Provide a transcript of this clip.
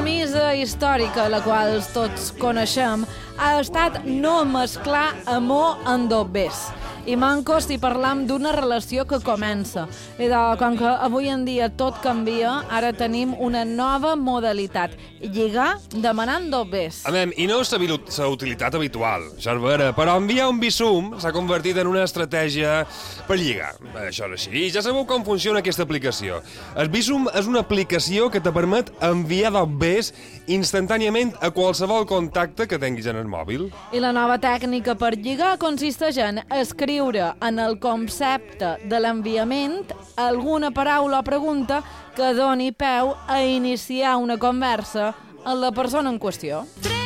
premissa històrica, la qual tots coneixem, ha estat no mesclar amor en dobbers. I manco si parlam d'una relació que comença. I com que avui en dia tot canvia, ara tenim una nova modalitat. Lligar demanant dobbers. I no és la utilitat habitual, Cervera, però enviar un Bizum s'ha convertit en una estratègia per lligar. Això és així. I ja sabeu com funciona aquesta aplicació. El Bizum és una aplicació que te permet enviar dobbers instantàniament a qualsevol contacte que tinguis en el mòbil. I la nova tècnica per lligar consisteix en escriure en el concepte de l'enviament alguna paraula o pregunta que doni peu a iniciar una conversa amb la persona en qüestió.